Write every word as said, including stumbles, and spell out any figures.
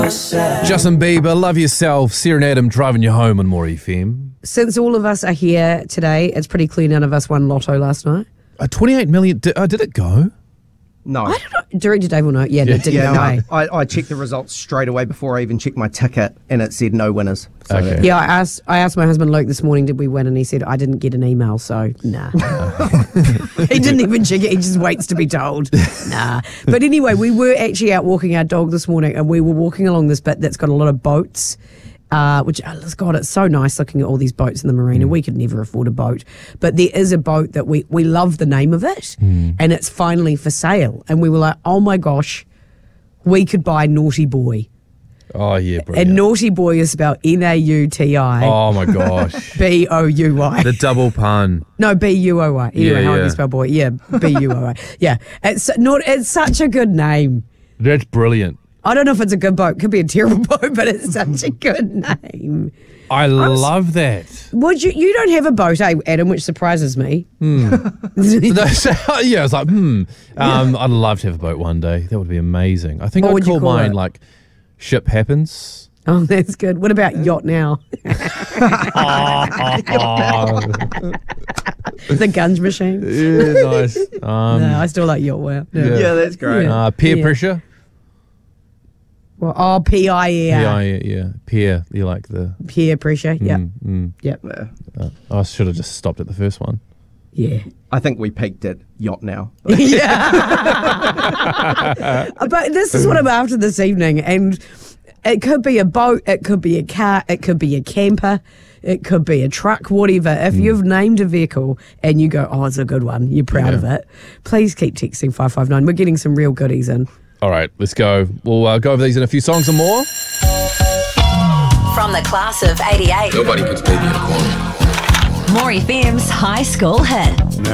Justin Bieber, Love Yourself, Sarah Adam driving you home on More F M. Since all of us are here today, it's pretty clear none of us won Lotto last night. Uh, twenty-eight million, did, uh, did it go? No. I don't know. Director Dave will know. Yeah, no, it didn't Yeah, go. no. No. I, I checked the results straight away before I even checked my ticket, and it said no winners. So Okay. Yeah, I asked I asked my husband Luke this morning, did we win? And he said, I didn't get an email, so nah. He didn't even check it. He just waits to be told. Nah. But anyway, we were actually out walking our dog this morning, and we were walking along this bit that's got a lot of boats. Uh, which, oh, God, it's so nice looking at all these boats in the marina. We could never afford a boat. But there is a boat that we, we love the name of it, Mm. and it's finally for sale. And we were like, oh my gosh, we could buy Naughty Boy. Oh, yeah, brilliant. And Naughty Boy is spelled N A U T I Oh, my gosh. B O U Y. The double pun. No, B U O Y. Anyway, Yeah, how do yeah. you spell boy? Yeah, B U O Y. Yeah, it's not. It's such a good name. That's brilliant. I don't know if it's a good boat. Could be a terrible boat, but it's such a good name. I love that. Would you? You don't have a boat, eh, Adam? Which surprises me. That's- yeah, I was like, hmm. Um, I'd love to have a boat one day. That would be amazing. I think What I'd would you call, call mine it? like Ship Happens. Oh, that's good. What about yacht now? The Gunge Machine. Yeah, nice. Um, No, I still like yacht. Wow. No. Yeah. yeah, that's great. Yeah. uh, peer Yeah. pressure. Well, oh, P I E Yeah, R. yeah, yeah. Peer. You like the. Peer pressure. Yep. Mm, mm. Yep. Yeah. Uh, I should have just stopped at the first one. Yeah. I think we peaked at yacht now. Yeah. But this is what I'm after this evening. And it could be a boat, it could be a car, it could be a camper, it could be a truck, whatever. If you've named a vehicle and you go, oh, it's a good one, you're proud Yeah. of it, please keep texting five five nine. We're getting some real goodies in. All right, let's go. We'll uh, go over these in a few songs and more. From the class of eighty-eight, Nobody puts baby in a corner. More F M's High School Hit.